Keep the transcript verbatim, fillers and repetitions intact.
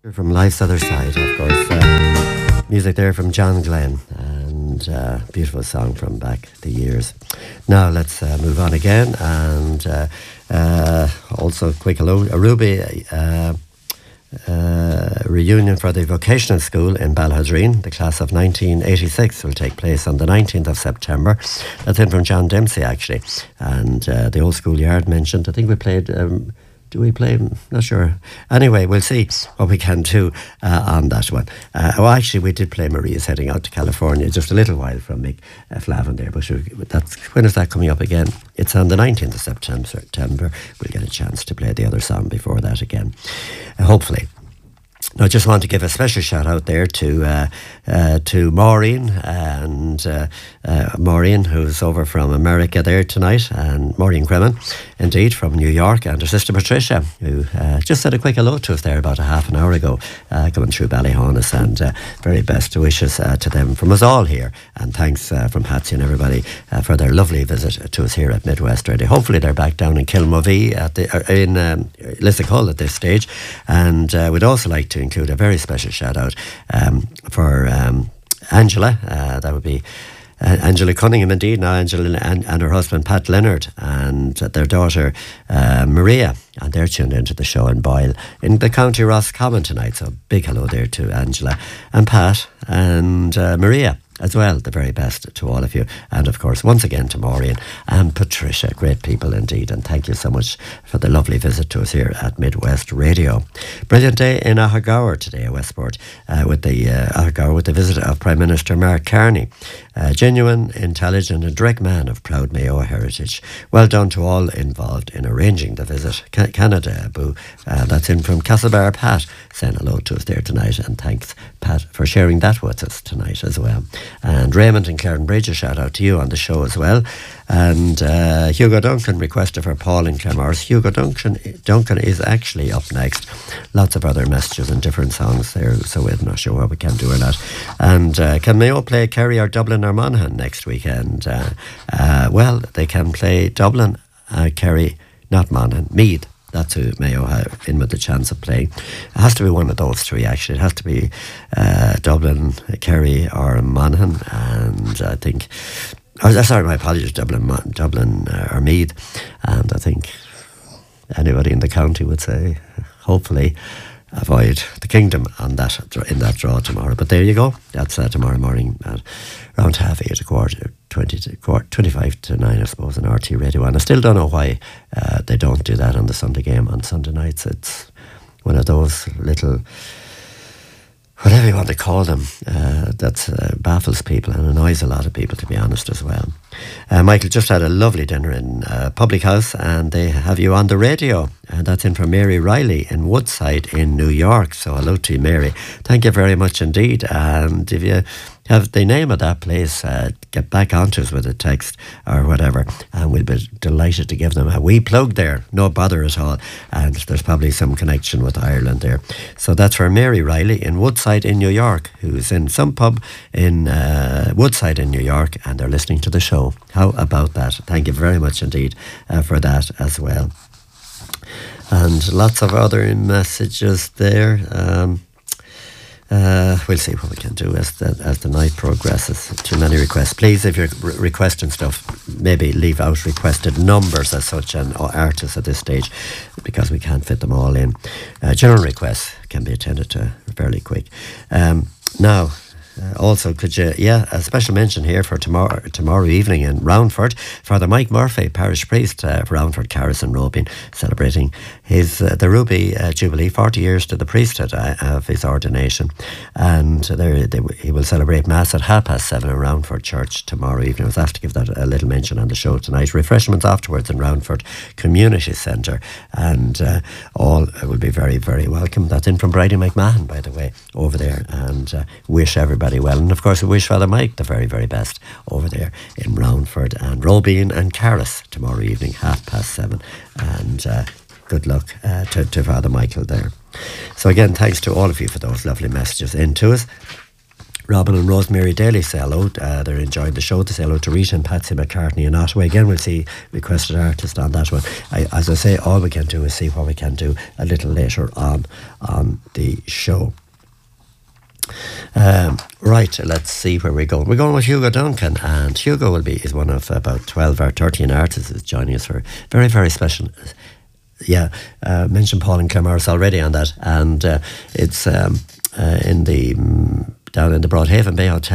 From Life's Other Side, of course. Uh, music there from John Glenn, and uh, beautiful song from back the years. Now let's uh, move on again, and uh, uh, also quick hello, a Ruby uh, uh, reunion for the vocational school in Balhadreen. The class of nineteen eighty-six will take place on the nineteenth of September. That's in from John Dempsey, actually, and uh, the old schoolyard mentioned. I think we played. Um, Do we play? Not sure. Anyway, we'll see what we can do uh, on that one. Uh, well, actually, we did play Maria's Heading Out to California just a little while from Mick uh, Flavin there. But that's, when is that coming up again? It's on the nineteenth of September. We'll get a chance to play the other song before that again, uh, hopefully. Now, I just want to give a special shout out there to uh, uh, to Maureen and uh, uh, Maureen, who's over from America there tonight, and Maureen Cremin, indeed, from New York, and her sister Patricia, who uh, just said a quick hello to us there about a half an hour ago, uh, coming through Ballyhonus, and uh, very best wishes uh, to them from us all here, and thanks uh, from Patsy and everybody uh, for their lovely visit to us here at Midwest Radio. Hopefully they're back down in Kilmovee at the, uh, in um, Lissacull at this stage, and uh, we'd also like to include a very special shout out um, for um, Angela. Uh, that would be uh, Angela Cunningham, indeed, now Angela and, and her husband Pat Leonard, and their daughter uh, Maria, and they're tuned into the show in Boyle in the County Roscommon tonight. So big hello there to Angela and Pat and uh, Maria as well. The very best to all of you, and of course once again to Maureen and Patricia, great people indeed, and thank you so much for the lovely visit to us here at Midwest Radio. Brilliant day in Ahagower today, Westport, uh, with the uh, Ahagower with the visit of Prime Minister Mark Carney, uh, genuine, intelligent and direct man of proud Mayo heritage. Well done to all involved in arranging the visit. Ca- Canada, boo. Uh, that's in from Castlebar. Pat saying hello to us there tonight, and thanks Pat for sharing that with us tonight as well. And Raymond and Claren Bridge, a shout out to you on the show as well. And uh, Hugo Duncan requested for Paul in Claremorris. Hugo Duncan Duncan is actually up next. Lots of other messages and different songs there, so we're not sure what we can do or not. And uh, can Mayo play Kerry or Dublin or Monaghan next weekend? Uh, uh, well, they can play Dublin, uh, Kerry, not Monaghan, Meath. That's who Mayo have in with the chance of playing. It has to be one of those three, actually. It has to be uh, Dublin, Kerry or Monaghan. And I think, oh, sorry, my apologies, Dublin, Dublin uh, or Meath. And I think anybody in the county would say, hopefully, avoid the Kingdom on that in that draw tomorrow. But there you go. That's uh, tomorrow morning at around half eight, a quarter, twenty to quarter, twenty-five to nine, I suppose, on R T Radio. And I still don't know why uh, they don't do that on the Sunday game on Sunday nights. It's one of those little, whatever you want to call them, uh, that uh, baffles people and annoys a lot of people, to be honest, as well. Uh, Michael just had a lovely dinner in uh, Public House, and they have you on the radio, and that's in from Mary Riley in Woodside in New York. So hello to you, Mary. Thank you very much indeed. And if you have the name of that place, uh, get back onto us with a text or whatever, and we'll be delighted to give them a wee plug there. No bother at all. And there's probably some connection with Ireland there. So that's for Mary Riley in Woodside in New York, who's in some pub in uh, Woodside in New York, and they're listening to the show. How about that? Thank you very much indeed uh, for that as well. And lots of other messages there. Um, Uh, we'll see what we can do as the as the night progresses. Too many requests. Please, if you're re- requesting stuff, maybe leave out requested numbers as such and or artists at this stage, because we can't fit them all in. Uh, general requests can be attended to fairly quick. Um, now, Uh, also, could you, yeah, a special mention here for tomorrow tomorrow evening in Roundford, Father Mike Murphy, parish priest uh, of Roundford, Carris and Robin, celebrating his uh, the Ruby uh, Jubilee, forty years to the priesthood uh, of his ordination. And there, they, he will celebrate Mass at half past seven in Roundford Church tomorrow evening. I was asked to give that a little mention on the show tonight. Refreshments afterwards in Roundford Community Centre, and uh, all will be very, very welcome. That's in from Bridie McMahon, by the way, over there, and uh, wish everybody well. And of course we wish Father Mike the very, very best over there in Roundford and Robin and Carris tomorrow evening, half past seven. And uh, good luck uh, to, to Father Michael there. So again, thanks to all of you for those lovely messages in to us. Robin and Rosemary Daly say hello. Uh, they're enjoying the show. They say hello to Rita and Patsy McCartney in Ottawa. Again, we'll see requested artist on that one. I, as I say, all we can do is see what we can do a little later on on the show. Um, right, let's see where we're going. We're going with Hugo Duncan, and Hugo will be is one of about twelve or thirteen artists who's joining us for very, very special. Yeah, uh, mentioned Paul and Claremorris already on that, and uh, it's um, uh, in the um, down in the Broadhaven Bay Hotel.